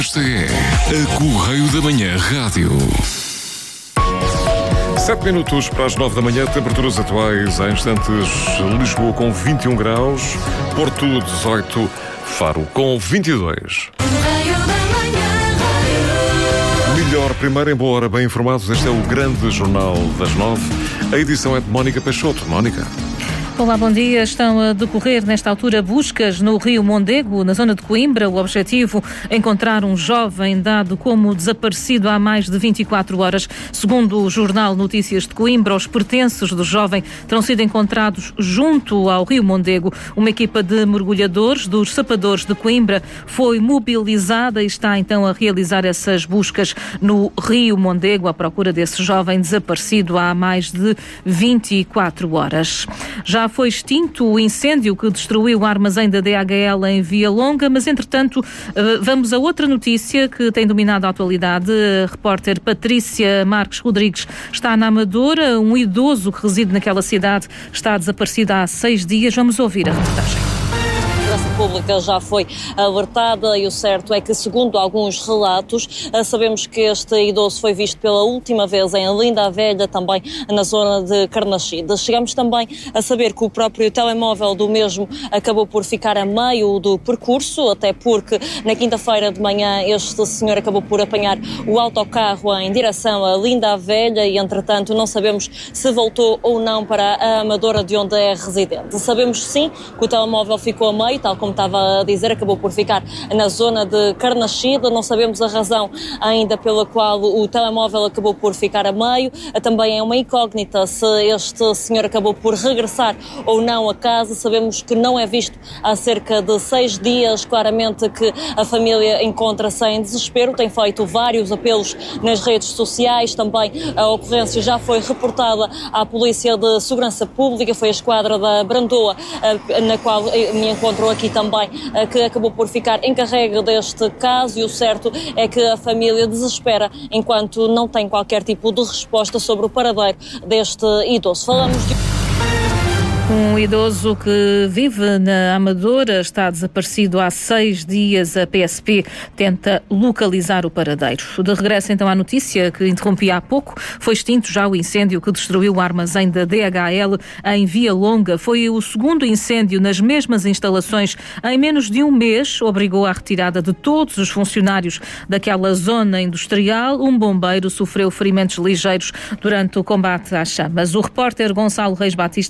Esta é a Correio da Manhã Rádio. 7 minutos para as 9 da manhã, temperaturas atuais há instantes. Lisboa com 21 graus, Porto 18, Faro com 22. Melhor primeiro em boa hora, bem informados. Este é o grande jornal das 9. A edição é de Mónica Peixoto. Mónica. Olá, bom dia. Estão a decorrer nesta altura buscas no Rio Mondego, na zona de Coimbra. O objetivo é encontrar um jovem dado como desaparecido há mais de 24 horas. Segundo o jornal Notícias de Coimbra, os pertences do jovem terão sido encontrados junto ao Rio Mondego. Uma equipa de mergulhadores dos Sapadores de Coimbra foi mobilizada e está então a realizar essas buscas no Rio Mondego à procura desse jovem desaparecido há mais de 24 horas. Já foi extinto o incêndio que destruiu o armazém da DHL em Via Longa, mas entretanto vamos a outra notícia que tem dominado a atualidade. A repórter Patrícia Marques Rodrigues está na Amadora. Um idoso que reside naquela cidade está desaparecido há 6 dias. Vamos ouvir a reportagem. A segurança pública já foi alertada e o certo é que, segundo alguns relatos, sabemos que este idoso foi visto pela última vez em Linda a Velha, também na zona de Carnaxide. Chegamos também a saber que o próprio telemóvel do mesmo acabou por ficar a meio do percurso, até porque na quinta-feira de manhã este senhor acabou por apanhar o autocarro em direção a Linda a Velha e, entretanto, não sabemos se voltou ou não para a Amadora de onde é residente. Sabemos sim que o telemóvel ficou a meio, tal como estava a dizer, acabou por ficar na zona de Carnaxide. Não sabemos a razão ainda pela qual o telemóvel acabou por ficar a meio. Também é uma incógnita se este senhor acabou por regressar ou não a casa. Sabemos que não é visto há cerca de 6 dias. Claramente que a família encontra-se em desespero. Tem feito vários apelos nas redes sociais. Também a ocorrência já foi reportada à Polícia de Segurança Pública. Foi a esquadra da Brandoa, na qual me encontro aqui também, que acabou por ficar encarregue deste caso, e o certo é que a família desespera enquanto não tem qualquer tipo de resposta sobre o paradeiro deste idoso. Falamos de um idoso que vive na Amadora está desaparecido há 6 dias. A PSP tenta localizar o paradeiro. De regresso então à notícia que interrompi há pouco, foi extinto já o incêndio que destruiu o armazém da DHL em Via Longa. Foi o segundo incêndio nas mesmas instalações em menos de um mês. Obrigou à retirada de todos os funcionários daquela zona industrial. Um bombeiro sofreu ferimentos ligeiros durante o combate às chamas. O repórter Gonçalo Reis Batista